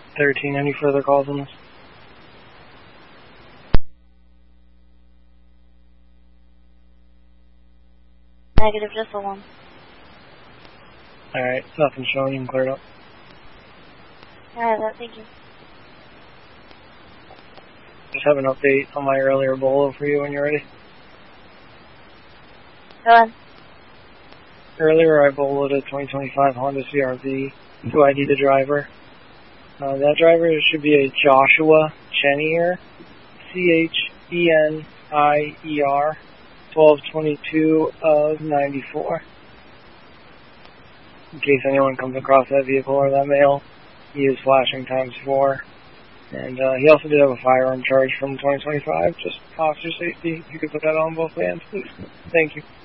13. Any further calls on this? Negative, just the one. Alright, nothing showing. You can clear it up. Alright, thank you. Just have an update on my earlier bolo for you when you're ready. Go ahead. Earlier I boloed a 2025 Honda CRV to ID the driver. That driver should be a Joshua Chenier, Chenier, 1222 of 94. In case anyone comes across that vehicle or that male, he is flashing ×4. And he also did have a firearm charge from 2025. Just officer safety, if you could put that on both hands, please. Thank you.